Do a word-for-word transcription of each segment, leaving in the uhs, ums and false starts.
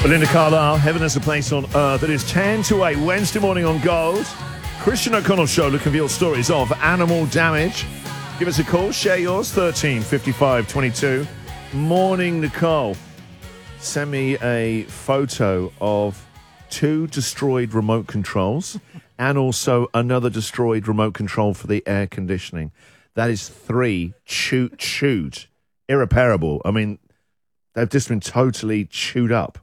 Belinda Carlisle, Heaven is a Place on Earth. It is ten to eight, Wednesday morning on Gold. Christian O'Connell Show, looking for your stories of animal damage. Give us a call, share yours, thirteen fifty-five twenty-two. Morning, Nicole. Send me a photo of two destroyed remote controls and also another destroyed remote control for the air conditioning. That is three chewed, chewed, irreparable. I mean, they've just been totally chewed up.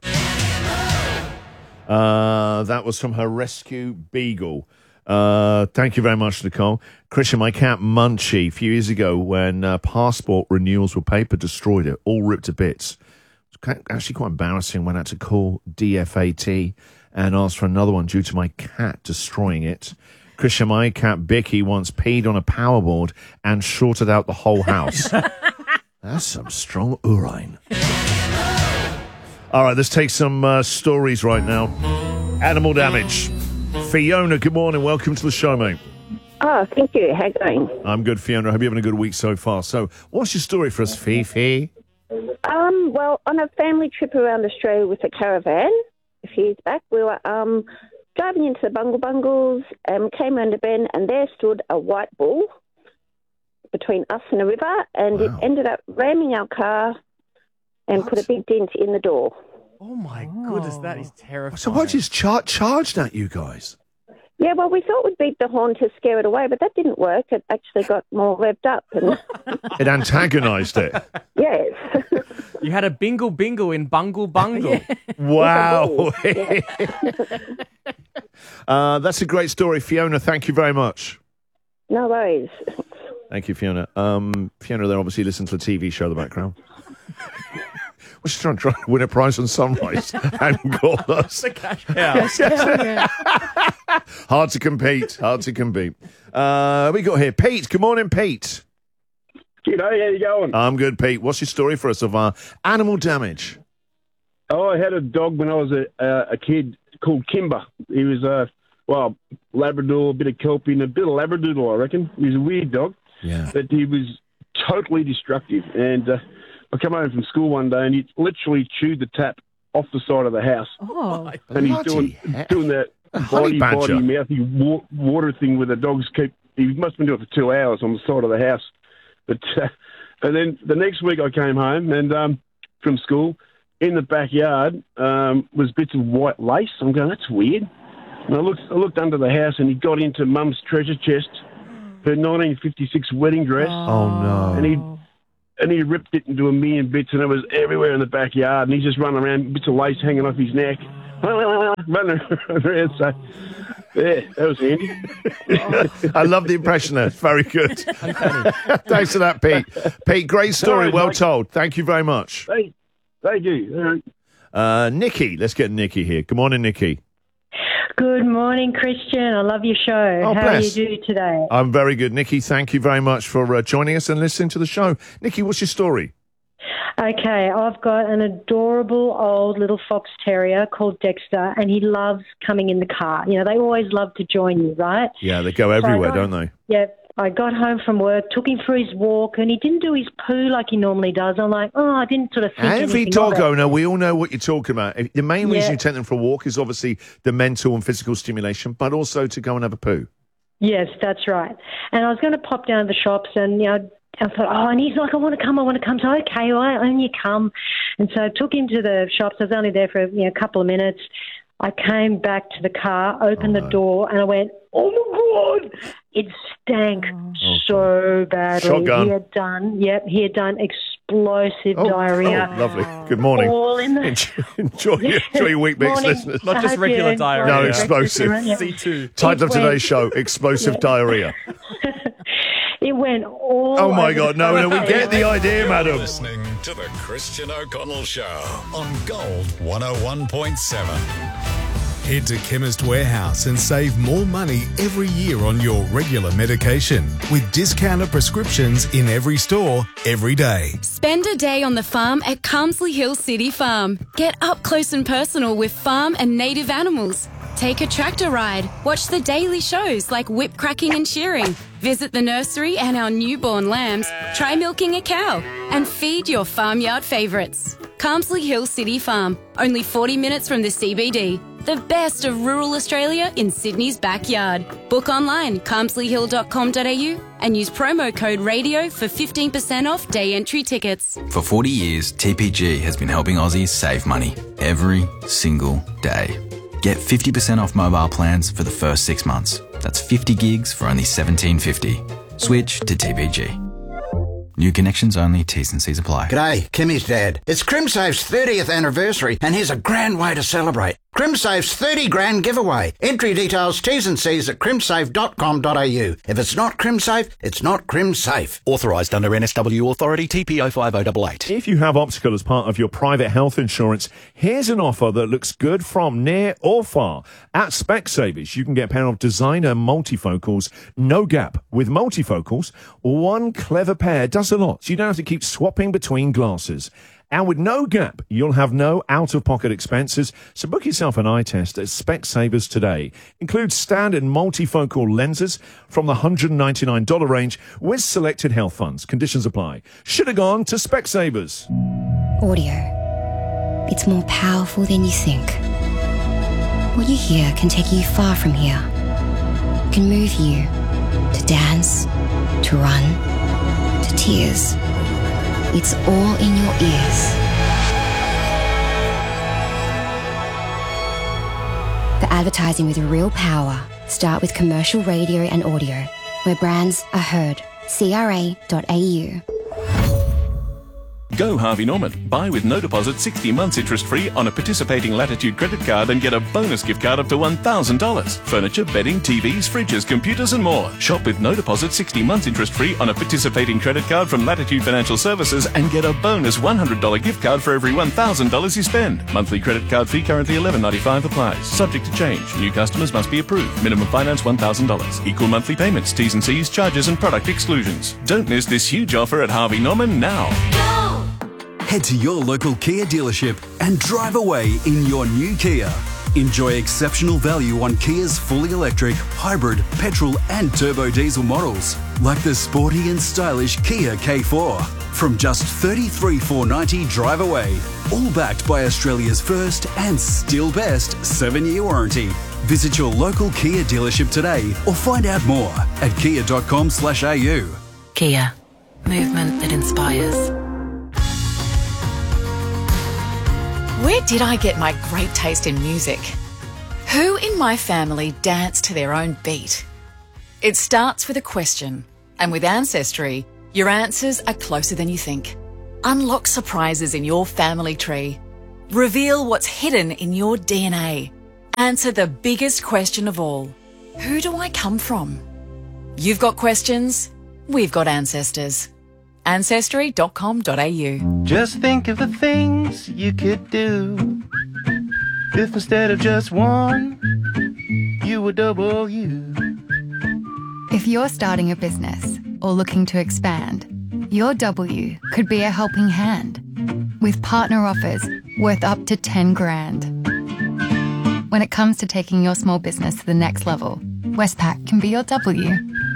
Uh, that was from her rescue beagle. Uh, thank you very much, Nicole. Christian, my cat Munchie, a few years ago when uh, passport renewals were paper, destroyed it, all ripped to bits. It was actually quite embarrassing when I had to call D F A T and ask for another one due to my cat destroying it. Christian, my cat Bicky once peed on a power board and shorted out the whole house. That's some strong urine. All right, let's take some uh, stories right now. Animal damage. Fiona, good morning. Welcome to the show, mate. Oh, thank you. How you going? I'm good, Fiona. I hope you're having a good week so far. So, what's your story for us, Fifi? Um, well, on a family trip around Australia with a caravan a few years back, we were um, driving into the Bungle Bungles and came around a bend, and there stood a white bull between us and the river, and Wow. it ended up ramming our car and What? put a big dent in the door. Oh, my goodness, that is terrifying. So, what just char- charged at you guys? Yeah, well, we thought we'd beat the horn to scare it away, but that didn't work. It actually got more revved up. And It antagonised it. yes. You had a bingle bingle in Bungle Bungle. Wow. uh, that's a great story, Fiona. Thank you very much. No worries. Thank you, Fiona. Um, Fiona, there obviously listen to the T V show in the background. We're just trying, trying to win a prize on Sunrise and call us. The cash cow. Hard to compete. Hard to compete. Uh, we got here Pete. Good morning, Pete. G'day, how you going? I'm good, Pete. What's your story for us of uh, animal damage? Oh, I had a dog when I was a, uh, a kid called Kimber. He was, uh, well, Labrador, a bit of Kelpie, and a bit of Labradoodle, I reckon. He was a weird dog, Yeah. but he was totally destructive. And uh, I come home from school one day, and he literally chewed the tap off the side of the house. Oh, And he's Bloody doing heck. doing that honey body, badger. body, mouthy wa- water thing where the dogs keep. He must have been doing it for two hours on the side of the house. But uh, and then the next week I came home and um, from school in the backyard um, was bits of white lace. I'm going, that's weird. And I looked I looked under the house and he got into Mum's treasure chest, her nineteen fifty-six wedding dress, Oh, no. and he and he ripped it into a million bits, and it was everywhere in the backyard. And he's just running around, bits of lace hanging off his neck, running around. So, yeah, that was handy. I love the impression there. It's very good. Thanks for that, Pete. Pete, great story. No, Well Mike. told. Thank you very much. Thank, thank you. All right. Uh, Nikki, let's get Nikki here. Good morning, Nikki. Good morning, Christian. I love your show. Oh, How bless. are you doing today? I'm very good. Nikki, thank you very much for uh, joining us and listening to the show. Nikki, what's your story? Okay, I've got an adorable old little fox terrier called Dexter, and he loves coming in the car. You know, they always love to join you, right? Yeah, they go everywhere, So I don't got- they? Yeah. I got home from work, took him for his walk, and he didn't do his poo like he normally does. I'm like, oh, I didn't sort of think Every anything dog of it. owner, we all know what you're talking about. The main reason Yeah. you take them for a walk is obviously the mental and physical stimulation, but also to go and have a poo. Yes, that's right. And I was going to pop down to the shops and, you know, I thought, oh, and he's like, I want to come, I want to come. So, okay, well, and you come. And so I took him to the shops. I was only there for, you know, a couple of minutes. I came back to the car, opened Oh, the no. door, and I went, oh, my God. It stank Oh, so badly. Shotgun. He had done, yep, he had done explosive Oh, diarrhea. oh, lovely. Good morning. All in the... Enjoy, enjoy, your, enjoy your week, mix, Morning. listeners. Not just Thank regular you. diarrhea. No, explosive. Yeah. C two. Title of It went- today's show, Explosive Diarrhea. It went all Oh, my over God. the No, no, we place. get the idea, madam. Listening to the Christian O'Connell Show on Gold one oh one point seven. Head to Chemist Warehouse and save more money every year on your regular medication with discounted prescriptions in every store, every day. Spend a day on the farm at Carmsley Hill City Farm. Get up close and personal with farm and native animals. Take a tractor ride. Watch the daily shows like whip cracking and shearing. Visit the nursery and our newborn lambs. Try milking a cow. And feed your farmyard favourites. Carmsley Hill City Farm, only forty minutes from the C B D. The best of rural Australia in Sydney's backyard. Book online, carmsley hill dot com dot a u and use promo code RADIO for fifteen percent off day entry tickets. For forty years, T P G has been helping Aussies save money every single day. Get fifty percent off mobile plans for the first six months. That's fifty gigs for only seventeen fifty. Switch to T P G. New connections only, T's and C's apply. G'day, Kimmy's dad. It's CrimSafe's thirtieth anniversary and here's a grand way to celebrate. CrimSafe's thirty grand giveaway. Entry details, T's and C's at crimsafe dot com dot a u. If it's not CrimSafe, it's not CrimSafe. Authorised under N S W Authority T P oh five oh eight eight. If you have optical as part of your private health insurance, here's an offer that looks good from near or far. At Specsavers, you can get a pair of designer multifocals, no gap. With multifocals, one clever pair does a lot, so you don't have to keep swapping between glasses. And with no gap, you'll have no out-of-pocket expenses, so book yourself an eye test at Specsavers today. Includes standard multifocal lenses from the one hundred ninety-nine dollars range with selected health funds. Conditions apply. Should have gone to Specsavers. Audio. It's more powerful than you think. What you hear can take you far from here. It can move you to dance, to run, to tears. It's all in your ears. The advertising with real power. Start with commercial radio and audio, where brands are heard. C R A dot A U. Go Harvey Norman. Buy with no deposit sixty months interest free on a participating Latitude credit card and get a bonus gift card up to one thousand dollars. Furniture, bedding, T Vs, fridges, computers and more. Shop with no deposit sixty months interest free on a participating credit card from Latitude Financial Services and get a bonus one hundred dollars gift card for every one thousand dollars you spend. Monthly credit card fee currently eleven ninety-five applies. Subject to change. New customers must be approved. Minimum finance one thousand dollars. Equal monthly payments, T's and C's, charges and product exclusions. Don't miss this huge offer at Harvey Norman now. Head to your local Kia dealership and drive away in your new Kia. Enjoy exceptional value on Kia's fully electric, hybrid, petrol and turbo diesel models, like the sporty and stylish Kia K four. From just thirty-three thousand four hundred ninety dollars drive away, all backed by Australia's first and still best seven-year warranty. Visit your local Kia dealership today or find out more at kia dot com slash a u. Kia. Movement that inspires. Where did I get my great taste in music? Who in my family dance to their own beat? It starts with a question, and with Ancestry, your answers are closer than you think. Unlock surprises in your family tree. Reveal what's hidden in your D N A. Answer the biggest question of all. Who do I come from? You've got questions, we've got ancestors. ancestry dot com dot a u. Just think of the things you could do if instead of just one, you were double you. If you're starting a business or looking to expand, your W could be a helping hand with partner offers worth up to ten grand. When it comes to taking your small business to the next level, Westpac can be your W.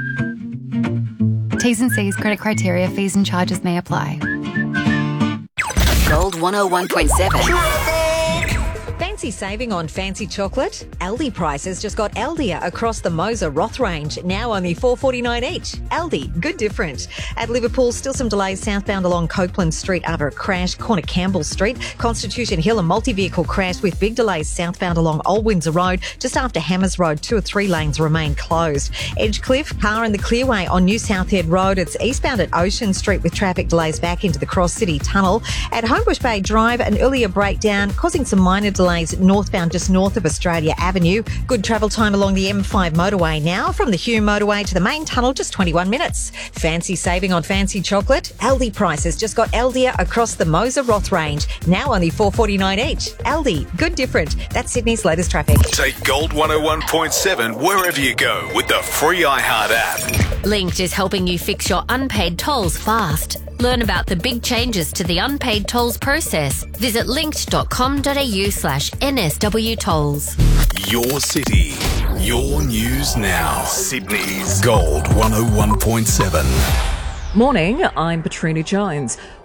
T's and C's, credit criteria, fees and charges may apply. Gold one oh one point seven. Fancy saving on fancy chocolate? Aldi prices just got Aldia across the Moser Roth range, now only four dollars forty-nine each. Aldi, good different. At Liverpool, still some delays southbound along Copeland Street after a crash, corner Campbell Street. Constitution Hill, a multi-vehicle crash with big delays southbound along Old Windsor Road. Just after Hammers Road, two or three lanes remain closed. Edgecliff, car in the Clearway on New South Head Road. It's eastbound at Ocean Street with traffic delays back into the Cross City Tunnel. At Homebush Bay Drive, an earlier breakdown causing some minor delays northbound just north of Australia Avenue. Good travel time along the M five motorway now. From the Hume motorway to the main tunnel, just twenty-one minutes. Fancy saving on fancy chocolate? Aldi prices just got Aldia across the Moser Roth range, now only four dollars forty-nine each. Aldi, good different. That's Sydney's latest traffic. Take Gold one oh one point seven wherever you go with the free iHeart app. Linked is helping you fix your unpaid tolls fast. Learn about the big changes to the unpaid tolls process. Visit linked dot com dot a u slash N S W tolls. Your city, your news now. Sydney's Gold one oh one point seven. Morning, I'm Patrina Jones.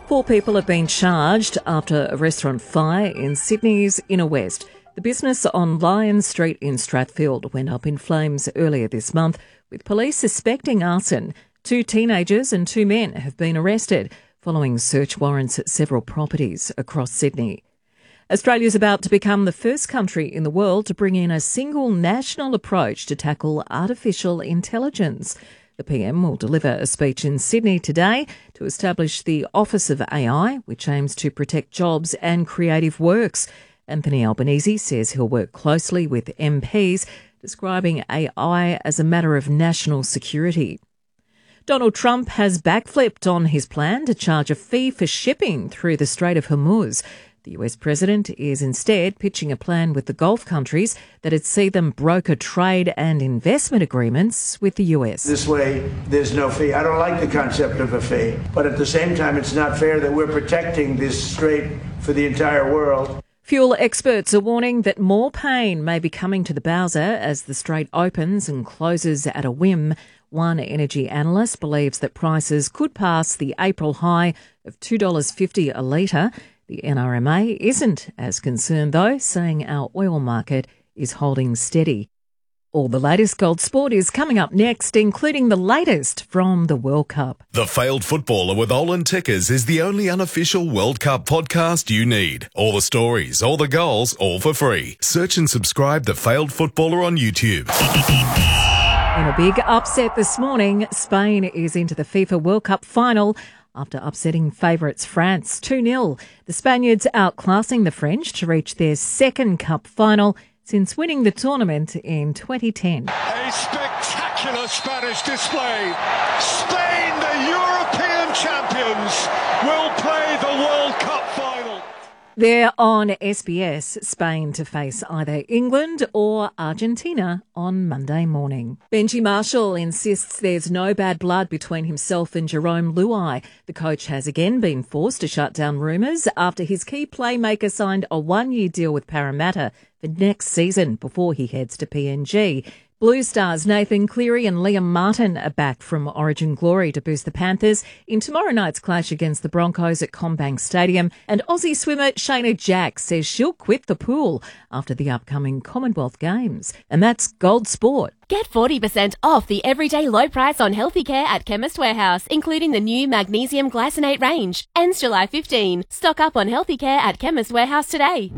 Four people have been charged after a restaurant fire in Sydney's Inner West. The business on Lyons Street in Strathfield went up in flames earlier this month, with police suspecting arson. Two teenagers and two men have been arrested following search warrants at several properties across Sydney. Australia is about to become the first country in the world to bring in a single national approach to tackle artificial intelligence. The P M will deliver a speech in Sydney today to establish the Office of A I, which aims to protect jobs and creative works. Anthony Albanese says he'll work closely with M Ps, describing A I as a matter of national security. Donald Trump has backflipped on his plan to charge a fee for shipping through the Strait of Hormuz. The U S president is instead pitching a plan with the Gulf countries that'd see them broker trade and investment agreements with the U S. This way, there's no fee. I don't like the concept of a fee, but at the same time, it's not fair that we're protecting this strait for the entire world. Fuel experts are warning that more pain may be coming to the Bowser as the strait opens and closes at a whim. One energy analyst believes that prices could pass the April high of two dollars fifty a litre. The N R M A isn't as concerned, though, saying our oil market is holding steady. All the latest gold sport is coming up next, including the latest from the World Cup. The Failed Footballer with Olin Tickers is the only unofficial World Cup podcast you need. All the stories, all the goals, all for free. Search and subscribe The Failed Footballer on YouTube. In a big upset this morning, Spain is into the FIFA World Cup final after upsetting favourites France two nil. The Spaniards outclassing the French to reach their second cup final since winning the tournament in twenty ten. A spectacular Spanish display. Spain, the European champions, will play the World Cup final. They're on S B S, Spain to face either England or Argentina on Monday morning. Benji Marshall insists there's no bad blood between himself and Jerome Luai. The coach has again been forced to shut down rumours after his key playmaker signed a one-year deal with Parramatta for next season before he heads to P N G. Blue Stars Nathan Cleary and Liam Martin are back from Origin glory to boost the Panthers in tomorrow night's clash against the Broncos at CommBank Stadium. And Aussie swimmer Shayna Jack says she'll quit the pool after the upcoming Commonwealth Games. And that's Gold Sport. Get forty percent off the everyday low price on healthy care at Chemist Warehouse, including the new magnesium glycinate range. Ends July fifteenth. Stock up on healthy care at Chemist Warehouse today.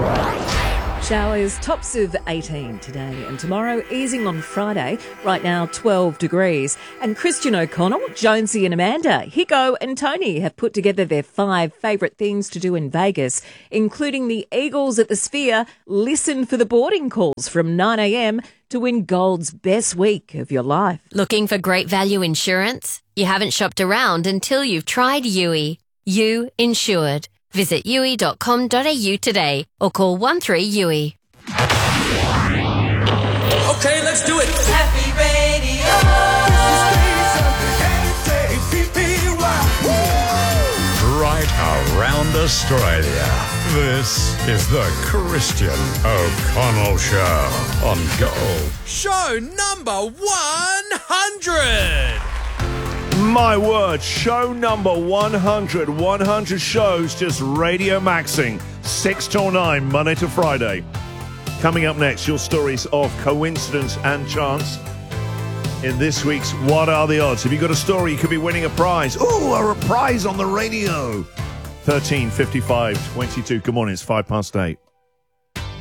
Showers, tops of eighteen today and tomorrow, easing on Friday. Right now, twelve degrees. And Christian O'Connell, Jonesy and Amanda, Hiko and Tony have put together their five favourite things to do in Vegas, including the Eagles at the Sphere. Listen for the boarding calls from nine a.m. to win Gold's best week of your life. Looking for great value insurance? You haven't shopped around until you've tried U I. You Insured. Visit U I dot com dot a u today or call one three U I. Okay, let's do it. Happy Radio. Right around Australia. This is the Christian O'Connell Show on Gold. Show number one hundred. My word, show number one hundred. one hundred shows just Radio Maxing. six till nine, Monday to Friday. Coming up next, your stories of coincidence and chance. In this week's What Are the Odds? If you've got a story, you could be winning a prize. Ooh, a prize on the radio. thirteen fifty-five twenty-two. Good morning, it's five past eight.